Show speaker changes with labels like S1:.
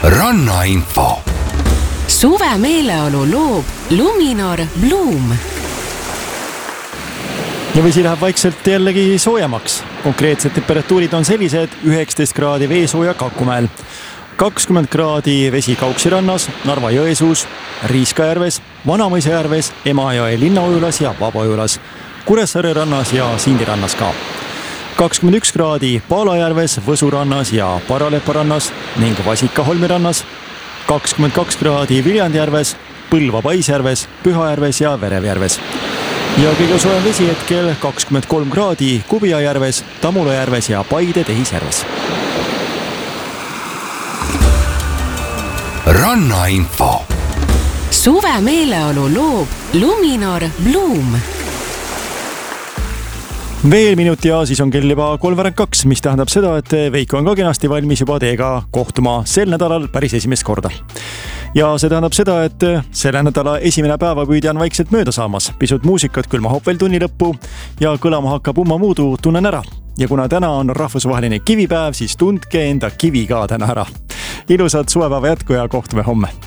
S1: Rannainfo.
S2: Suve meeleolu loob Luminor Bloom.
S3: Ja vesi läheb vaikselt jällegi soojemaks. Konkreetsed temperatuurid on sellised: 19 kraadi veesooja Kakumäel, 20 kraadi vesi Kauksi rannas, Narva Jõesuus, Riiskajärves, Vanamõisajärves, Emajõe linnaojulas ja Vabaojulas, Kuressaare rannas ja Sindi rannas ka. 21 kraadi Paalajärves, Võsu rannas ja Paralepa rannas ning Vasika-Holmi rannas, 22 kraadi Viljandjärves, Põlva Paisjärves, Pühajärves ja Verevjärves. Ja kõige soojem vesi hetkel 23 kraadi Kubijajärves, Tamulajärves ja Paide Tehisjärves.
S1: Rannainfo.
S2: Suve meeleolu loob Luminor Bloom.
S3: Veel minuti ja siis on kell juba 3:02, mis tähendab seda, et Veiko on ka kenasti valmis juba teiega kohtuma sel nädalal päris esimest korda. Ja see tähendab seda, et selle nädala esimene päevapüüdja on vaikselt mööda saamas. Pisut muusikat küll mahub veel tunni lõppu ja kõlama hakkab Umma Muudu Tunnen ära. Ja kuna täna on rahvusvaheline kivipäev, siis tundke enda kivi ka täna ära. Ilusat suvepäeva jätku ja kohtume homme.